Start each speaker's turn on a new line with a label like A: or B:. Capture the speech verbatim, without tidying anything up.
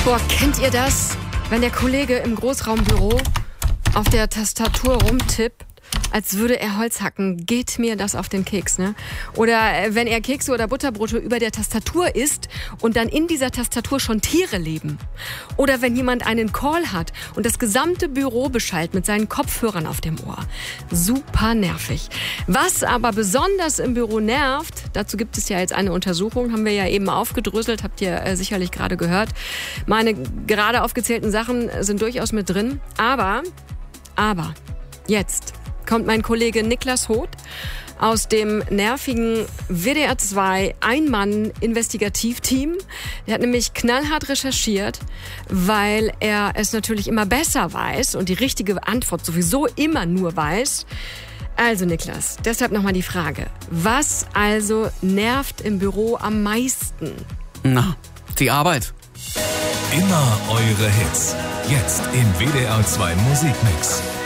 A: Boah, kennt ihr das? Wenn der Kollege im Großraumbüro auf der Tastatur rumtippt, als würde er Holz hacken, geht mir das auf den Keks, ne? Oder äh, wenn er Kekse oder Butterbrote über der Tastatur isst und dann in dieser Tastatur schon Tiere leben. Oder wenn jemand einen Call hat und das gesamte Büro beschallt mit seinen Kopfhörern auf dem Ohr. Super nervig. Was aber besonders im Büro nervt, dazu gibt es ja jetzt eine Untersuchung, haben wir ja eben aufgedröselt, habt ihr äh, sicherlich gerade gehört. Meine gerade aufgezählten Sachen sind durchaus mit drin, aber, aber, jetzt kommt mein Kollege Niklas Hoth aus dem nervigen W D R zwei Ein-Mann-Investigativteam. Der hat nämlich knallhart recherchiert, weil er es natürlich immer besser weiß und die richtige Antwort sowieso immer nur weiß. Also Niklas, deshalb nochmal die Frage. Was also nervt im Büro am meisten?
B: Na, die Arbeit.
C: Immer eure Hits. Jetzt im W D R zwei Musikmix.